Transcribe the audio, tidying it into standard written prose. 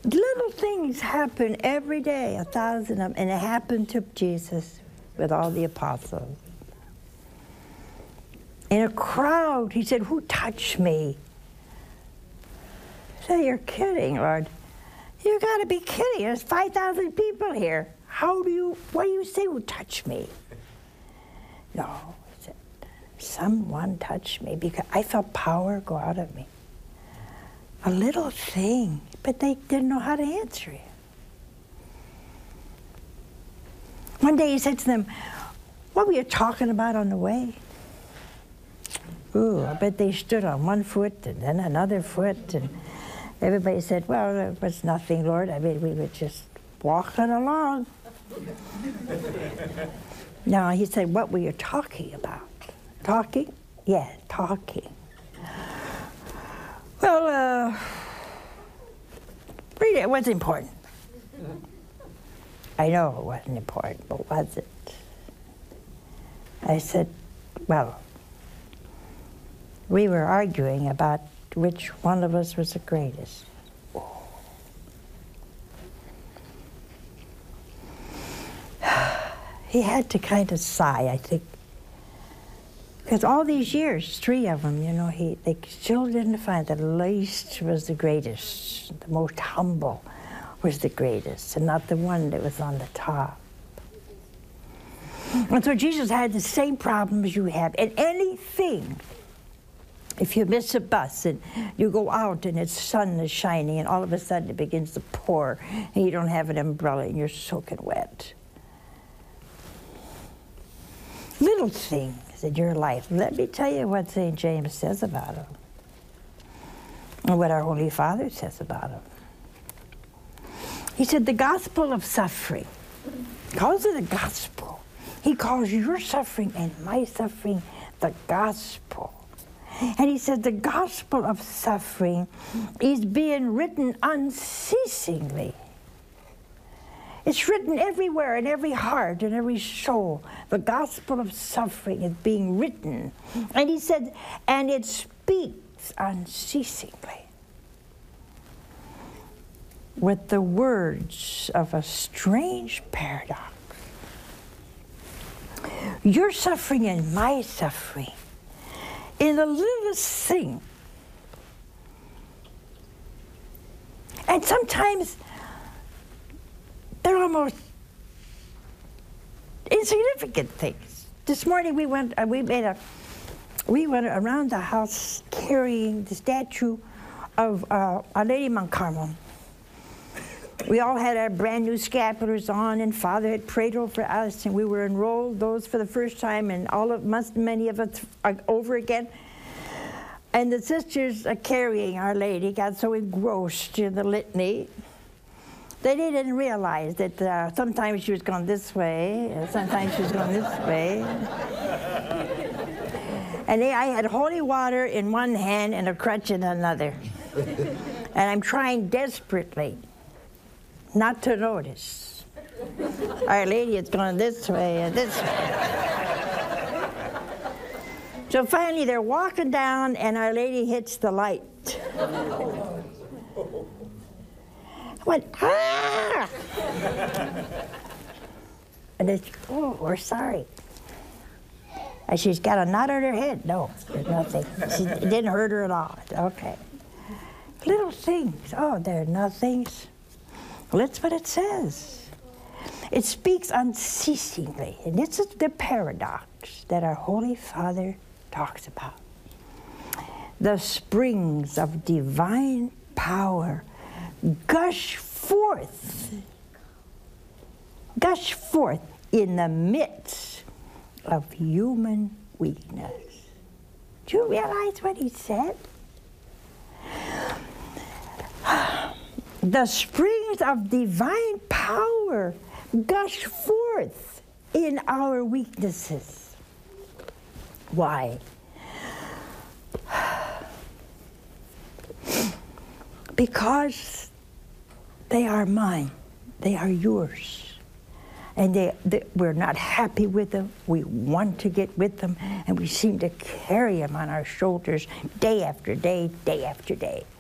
Little things happen every day, 1,000 of them, and it happened to Jesus with all the apostles. In a crowd, he said, "Who touched me?" I said, "You're kidding, Lord. You got to be kidding. There's 5,000 people here. What do you say, who touched me?" No, he said, someone touched me because I felt power go out of me. A little thing, but they didn't know how to answer it. One day he said to them, "What were you talking about on the way?" Ooh, I bet they stood on one foot and then another foot, and everybody said, "Well, it was nothing, Lord. I mean, we were just walking along." No, he said, "What were you talking about?" Talking? Yeah, talking. Well, read it. It wasn't important. I know it wasn't important, but was it? I said, well, we were arguing about which one of us was the greatest. He had to kind of sigh, I think. Because all these years, 3 of them, they still didn't find the least was the greatest. The most humble was the greatest, and not the one that was on the top. And so Jesus had the same problem as you have. And anything, if you miss a bus and you go out and the sun is shining and all of a sudden it begins to pour and you don't have an umbrella and you're soaking wet. Little things in your life. Let me tell you what St. James says about them, and what our Holy Father says about them. He said the gospel of suffering. He calls it a gospel. He calls your suffering and my suffering the gospel. And he said the gospel of suffering is being written unceasingly. It's written everywhere, in every heart, in every soul. The gospel of suffering is being written. And he said, and it speaks unceasingly with the words of a strange paradox. Your suffering and my suffering, in the littlest thing. And sometimes they're almost insignificant things. This morning we went around the house carrying the statue of Our Lady Mount Carmel. We all had our brand new scapulars on, and Father had prayed over us, and we were enrolled those for the first time, and many of us are over again. And the sisters carrying Our Lady got so engrossed in the litany. They didn't realize that sometimes she was going this way, and sometimes she was going this way. And I had holy water in one hand and a crutch in another. And I'm trying desperately not to notice. Our Lady is going this way and this way. So finally they're walking down and Our Lady hits the light. I went, ah! And they said, oh, we're sorry. And she's got a knot on her head. No, there's nothing. It didn't hurt her at all. Okay. Little things. Oh, they're nothings. Well, that's what it says. It speaks unceasingly. And this is the paradox that our Holy Father talks about. The springs of divine power gush forth in the midst of human weakness. Do you realize what he said? The springs of divine power gush forth in our weaknesses. Why? Because they are mine, they are yours. And we're not happy with them. We want to get with them, and we seem to carry them on our shoulders day after day, day after day.